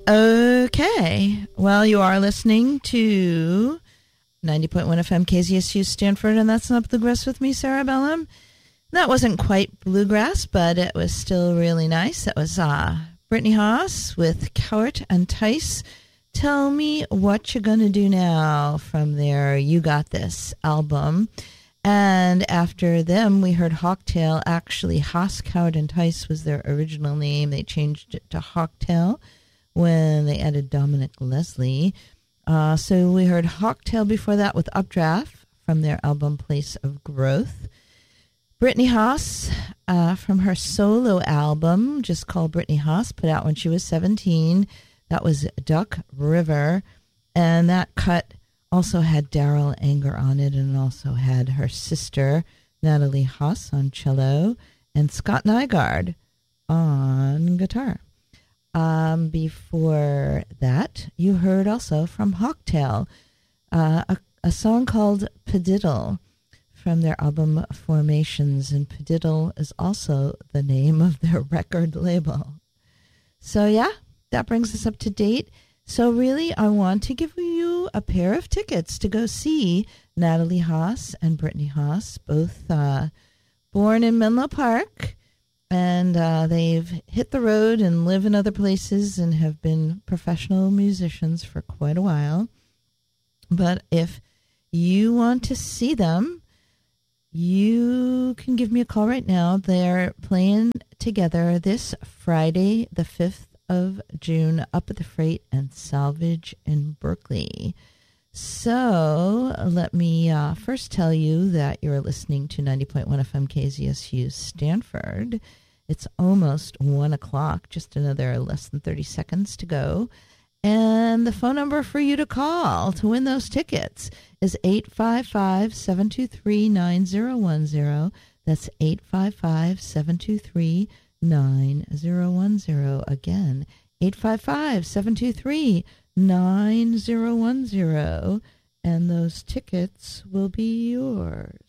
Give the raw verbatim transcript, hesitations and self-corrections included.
Okay. Well, you are listening to ninety point one F M K Z S U Stanford, and that's Up the Grass with me, Sarah Bellum. That wasn't quite bluegrass, but it was still really nice. That was uh, Brittany Haas with Cowart and Tice. Tell Me What You're Gonna Do Now from their You Got This album. And after them, we heard Hawktail. Actually, Haas, Cowart, and Tice was their original name. They changed it to Hawktail when they added Dominic Leslie. Uh, so we heard Hawktail before that with Updraft from their album Place of Growth. Brittany Haas uh, from her solo album, just called Brittany Haas, put out when she was seventeen. That was Duck River. And that cut also had Daryl Anger on it, and also had her sister, Natalie Haas, on cello, and Scott Nygaard on guitar. Um, before that, you heard also from Hawktail, uh, a, a song called Padiddle from their album Formations, and Padiddle is also the name of their record label. So yeah, that brings us up to date. So really, I want to give you a pair of tickets to go see Natalie Haas and Brittany Haas, both uh, born in Menlo Park. And uh, they've hit the road and live in other places and have been professional musicians for quite a while. But if you want to see them, you can give me a call right now. They're playing together this Friday, the fifth of June, up at the Freight and Salvage in Berkeley. So let me uh, first tell you that you're listening to ninety point one F M K Z S U Stanford. It's almost one o'clock, just another less than thirty seconds to go. And the phone number for you to call to win those tickets is eight five five, seven two three, nine zero one zero. That's eight five five, seven two three, nine zero one zero. Again, eight five five, seven two three, nine zero one zero. And those tickets will be yours.